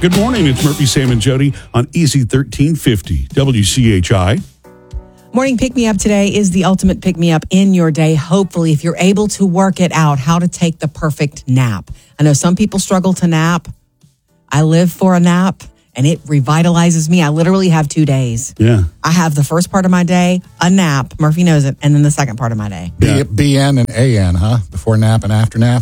Good morning. It's Murphy, Sam, and Jody on Easy 1350 WCHI. Morning pick-me-up today is the ultimate pick-me-up in your day. Hopefully, if you're able to work it out, how to take the perfect nap. I know some people struggle to nap. I live for a nap, and it revitalizes me. I literally have 2 days. Yeah. I have the first part of my day, a nap, Murphy knows it, and then the second part of my day. BN and AN, huh? Before nap and after nap?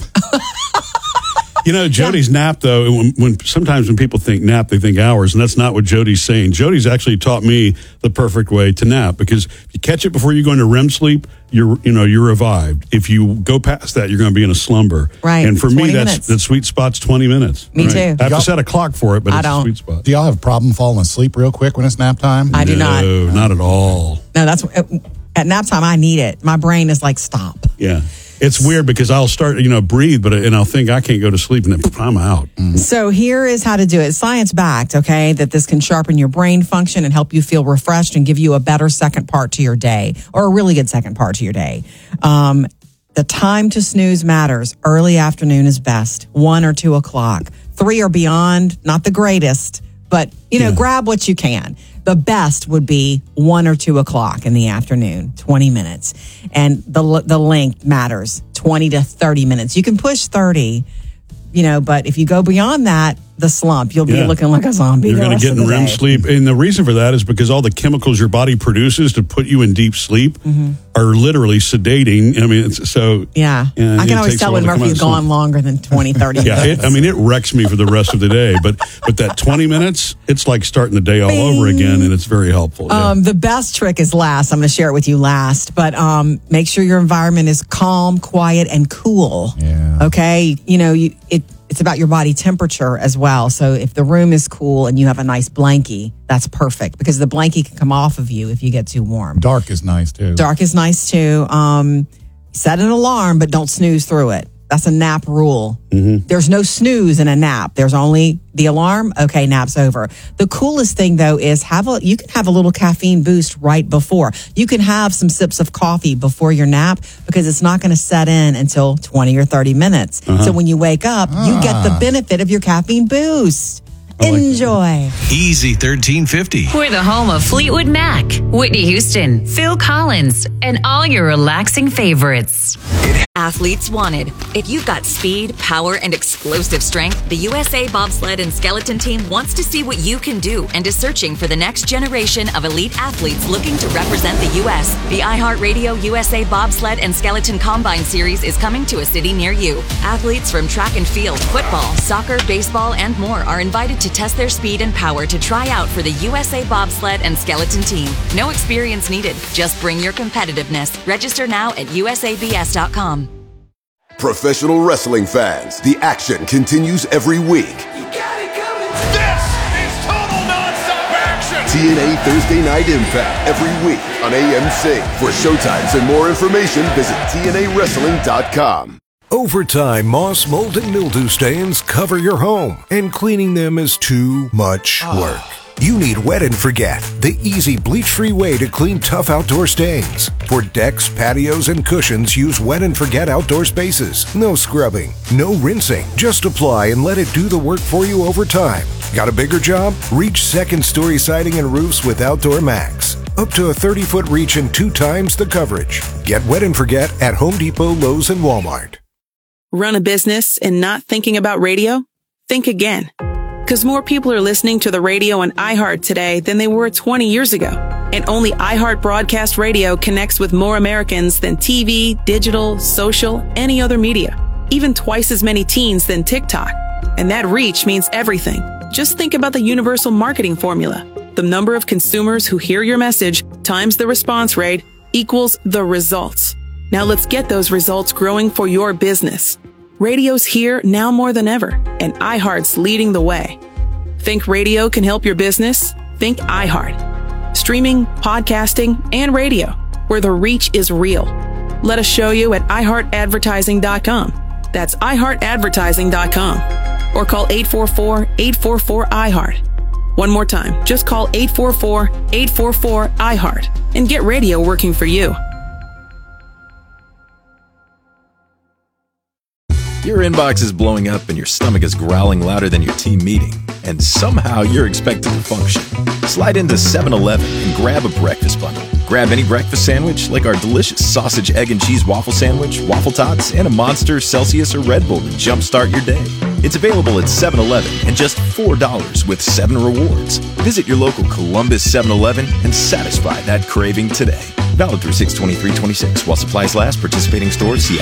You know, Jody's nap, though, when sometimes when people think nap, they think hours, and that's not what Jody's saying. Jody's actually taught me the perfect way to nap, because if you catch it before you go into REM sleep, you're revived. If you go past that, you're going to be in a slumber. Right. And for me, minutes. that sweet spot's 20 minutes. Me too. I have to set a clock for it, but it's a sweet spot. Do y'all have a problem falling asleep real quick when it's nap time? I do not. No, not at all. No, that's at nap time, I need it. My brain is like, stop. Yeah. It's weird because I'll start, breathe, and I'll think I can't go to sleep, and then I'm out. Mm-hmm. So here is how to do it. Science-backed, okay, that this can sharpen your brain function and help you feel refreshed and give you a better second part to your day, or a really good second part to your day. The time to snooze matters. Early afternoon is best, 1 or 2 o'clock. 3 or beyond, not the greatest, but, grab what you can. The best would be 1 or 2 o'clock in the afternoon, 20 minutes. And the length matters, 20 to 30 minutes. You can push 30, but if you go beyond that, the slump, you'll be looking like a zombie. You're going to get in REM sleep. And the reason for that is because all the chemicals your body produces to put you in deep sleep are literally sedating. I mean, I can always tell when Murphy's gone longer than 20, 30 minutes. It wrecks me for the rest of the day. But that 20 minutes, it's like starting the day all over again, and it's very helpful. The best trick is last. I'm going to share it with you last. But make sure your environment is calm, quiet, and cool. Yeah. Okay? It's about your body temperature as well. So if the room is cool and you have a nice blankie, that's perfect, because the blankie can come off of you if you get too warm. Dark is nice, too. Dark is nice, too. Set an alarm, but don't snooze through it. That's a nap rule. Mm-hmm. There's no snooze in a nap. There's only the alarm. Okay, nap's over. The coolest thing, though, is you can have a little caffeine boost right before. You can have some sips of coffee before your nap, because it's not going to set in until 20 or 30 minutes. So when you wake up, you get the benefit of your caffeine boost. Enjoy. Easy 1350. We're the home of Fleetwood Mac, Whitney Houston, Phil Collins, and all your relaxing favorites. Athletes wanted. If you've got speed, power, and explosive strength, the USA Bobsled and Skeleton Team wants to see what you can do and is searching for the next generation of elite athletes looking to represent the U.S. The iHeartRadio USA Bobsled and Skeleton Combine Series is coming to a city near you. Athletes from track and field, football, soccer, baseball, and more are invited to test their speed and power to try out for the USA Bobsled and Skeleton Team. No experience needed. Just bring your competitiveness. Register now at usabs.com. Professional wrestling fans, the action continues every week. You got it coming. This is total nonstop action. TNA Thursday Night Impact every week on AMC. For showtimes and more information, visit TNAWrestling.com. Over time, moss, mold, and mildew stains cover your home, and cleaning them is too much work. You need Wet and Forget, the easy bleach-free way to clean tough outdoor stains. For decks, patios, and cushions, use Wet and Forget outdoor spaces. No scrubbing, no rinsing. Just apply and let it do the work for you over time. Got a bigger job? Reach second-story siding and roofs with Outdoor Max. Up to a 30-foot reach and 2 times the coverage. Get Wet and Forget at Home Depot, Lowe's, and Walmart. Run a business and not thinking about radio? Think again. Because more people are listening to the radio on iHeart today than they were 20 years ago. And only iHeart Broadcast Radio connects with more Americans than TV, digital, social, any other media. Even twice as many teens than TikTok. And that reach means everything. Just think about the universal marketing formula. The number of consumers who hear your message times the response rate equals the results. Now let's get those results growing for your business. Radio's here now more than ever, and iHeart's leading the way. Think radio can help your business? Think iHeart. Streaming, podcasting, and radio, where the reach is real. Let us show you at iHeartAdvertising.com. That's iHeartAdvertising.com. Or call 844-844-iHeart. One more time, just call 844-844-iHeart and get radio working for you. Your inbox is blowing up and your stomach is growling louder than your team meeting, and somehow you're expected to function. Slide into 7-Eleven and grab a breakfast bundle. Grab any breakfast sandwich like our delicious sausage, egg, and cheese waffle sandwich, waffle tots, and a Monster, Celsius, or Red Bull to jumpstart your day. It's available at 7-Eleven and just $4 with 7 rewards. Visit your local Columbus 7-Eleven and satisfy that craving today. Valid through 6/23/26 while supplies last. Participating stores see